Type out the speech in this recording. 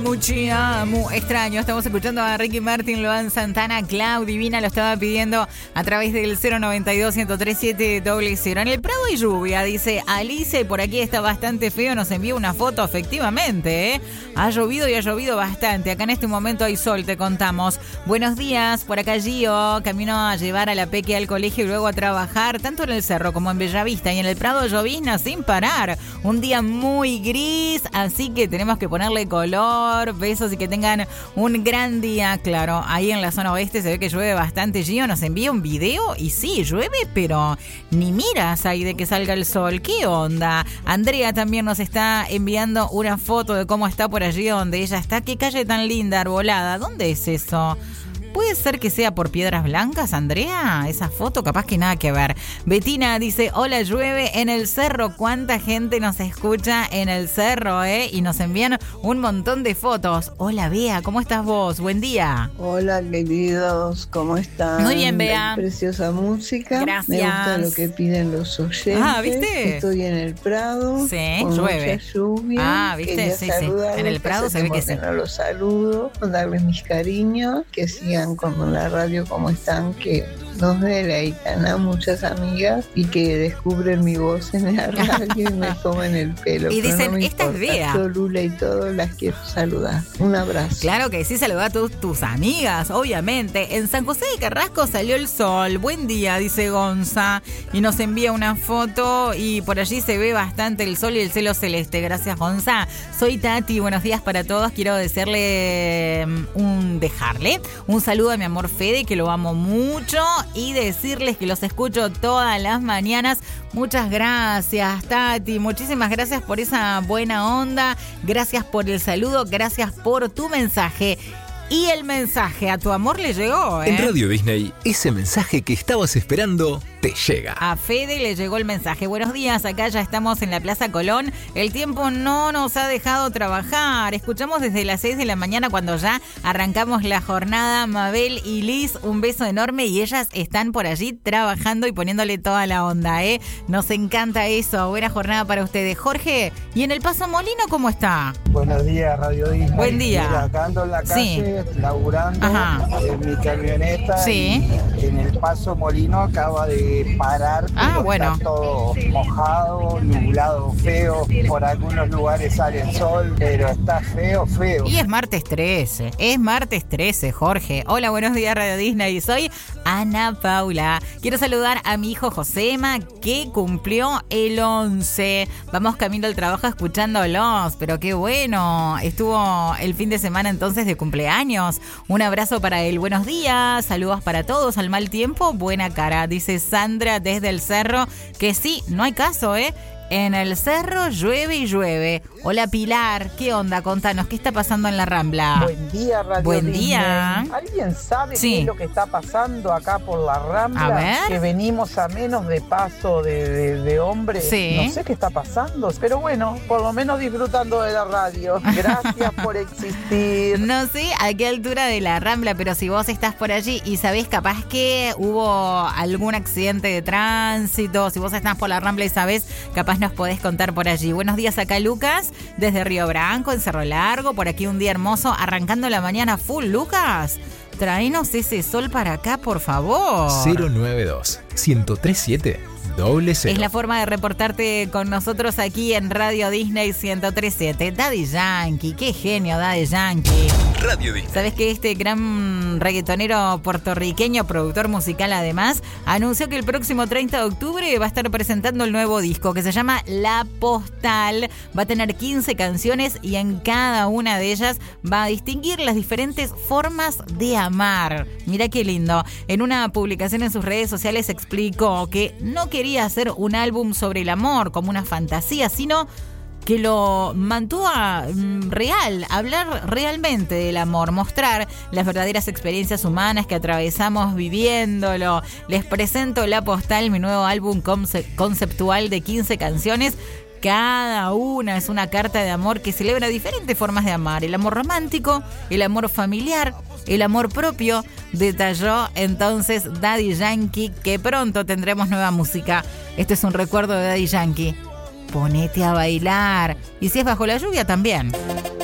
Muchísimo extraño. Estamos escuchando a Ricky Martin, Loan Santana, Clau Divina lo estaba pidiendo a través del 092-1037-00. En el Prado hay lluvia, dice Alice, por aquí está bastante feo, nos envió una foto, efectivamente, ¿eh? Ha llovido y ha llovido bastante. Acá en este momento hay sol, te contamos. Buenos días, por acá Gio, camino a llevar a la Peque al colegio y luego a trabajar, tanto en el Cerro como en Bellavista, y en el Prado llovizna sin parar. Un día muy gris, así que tenemos que ponerle color. Besos y que tengan un gran día. Claro, ahí en la zona oeste se ve que llueve bastante. Gio nos envía un video y sí, llueve, pero ni miras ahí de que salga el sol. ¿Qué onda? Andrea también nos está enviando una foto de cómo está por allí donde ella está. Qué calle tan linda, arbolada. ¿Dónde es eso? ¿Puede ser que sea por Piedras Blancas, Andrea? Esa foto capaz que nada que ver. Betina dice, hola, llueve en el Cerro. ¿Cuánta gente nos escucha en el Cerro, Y nos envían un montón de fotos. Hola, Bea, ¿cómo estás vos? Buen día. Hola, queridos, ¿cómo están? Muy bien, Bea. Preciosa música. Gracias. Me gusta lo que piden los oyentes. Ah, ¿viste? Estoy en el Prado. Sí, con llueve. Mucha lluvia. Ah, ¿viste? Sí, sí. En el Prado se ve que sí. No los saludo, darles mis cariños, que sigan con la radio como están, que nos deleitan a muchas amigas y que descubren mi voz en la radio y me toman el pelo. Y pero dicen, no me esta es importa, Bea. yo, Lula y todo, las quiero saludar. Un abrazo. Claro que sí, saluda a tus amigas, obviamente. En San José de Carrasco salió el sol. Buen día, dice Gonza. Y nos envía una foto y por allí se ve bastante el sol y el cielo celeste. Gracias, Gonza. Soy Tati, buenos días para todos. Quiero dejarle un saludo a mi amor Fede, que lo amo mucho, y decirles que los escucho todas las mañanas. Muchas gracias, Tati. Muchísimas gracias por esa buena onda. Gracias por el saludo. Gracias por tu mensaje. Y el mensaje a tu amor le llegó, En Radio Disney, ese mensaje que estabas esperando te llega. A Fede le llegó el mensaje. Buenos días, acá ya estamos en la Plaza Colón. El tiempo no nos ha dejado trabajar. Escuchamos desde las 6 de la mañana cuando ya arrancamos la jornada. Mabel y Liz, un beso enorme y ellas están por allí trabajando y poniéndole toda la onda, Nos encanta eso. Buena jornada para ustedes. Jorge, ¿y en el Paso Molino cómo está? Buenos días, Radio Disney. Buen día. Mira, acá ando en la calle, laburando en mi camioneta. Sí. Y en el Paso Molino acaba de parar. Bueno. Está todo mojado, nublado, feo. Por algunos lugares sale el sol, pero está feo, feo. Y es martes 13. Es martes 13, Jorge. Hola, buenos días, Radio Disney. Soy Ana Paula. Quiero saludar a mi hijo Josema, que cumplió el 11. Vamos camino al trabajo escuchándolos, pero qué bueno. Estuvo el fin de semana entonces de cumpleaños. Un abrazo para él. Buenos días. Saludos para todos. Al mal tiempo, buena cara. Dice Sandra desde el Cerro, que sí, no hay caso, En el Cerro llueve y llueve. Hola, Pilar, ¿qué onda? Contanos, ¿qué está pasando en la Rambla? Buen día, Radio Buen Disney. día. ¿Alguien sabe Sí. qué es lo que está pasando acá por la Rambla? A ver. Que venimos a menos de paso de hombres. Sí. No sé qué está pasando, pero bueno, por lo menos disfrutando de la radio. Gracias por existir. No sé a qué altura de la Rambla, pero si vos estás por allí y sabés capaz que hubo algún accidente de tránsito, si vos estás por la Rambla y sabés, capaz nos podés contar por allí. Buenos días, acá Lucas, desde Río Branco, en Cerro Largo, por aquí un día hermoso, arrancando la mañana full. Lucas, tráenos ese sol para acá, por favor. 092-1037-00. Es la forma de reportarte con nosotros aquí en Radio Disney 1037. Daddy Yankee, qué genio Daddy Yankee. Radio Disney. ¿Sabes que este gran reggaetonero puertorriqueño, productor musical además, anunció que el próximo 30 de octubre va a estar presentando el nuevo disco que se llama La Postal? Va a tener 15 canciones y en cada una de ellas va a distinguir las diferentes formas de amar. Mira qué lindo. En una publicación en sus redes sociales explicó que no quería hacer un álbum sobre el amor como una fantasía, sino que lo mantuvo real, hablar realmente del amor, mostrar las verdaderas experiencias humanas que atravesamos viviéndolo. Les presento La Postal, mi nuevo álbum conceptual de 15 canciones. Cada una es una carta de amor que celebra diferentes formas de amar. El amor romántico, el amor familiar, el amor propio, detalló entonces Daddy Yankee, que pronto tendremos nueva música. Este es un recuerdo de Daddy Yankee. Ponete a bailar. Y si es bajo la lluvia, también.